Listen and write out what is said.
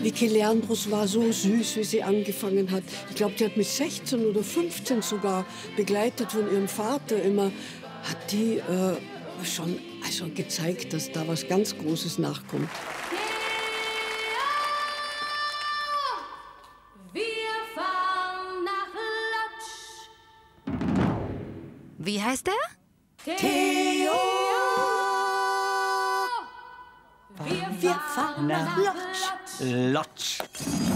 Vicky Leandros war so süß, wie sie angefangen hat. Ich glaube, die hat mit 16 oder 15 sogar, begleitet von ihrem Vater immer, hat die schon also gezeigt, dass da was ganz Großes nachkommt. Wir fahren nach Lodz. Wie heißt der? Theo! Wir fahren nach nach Lodz.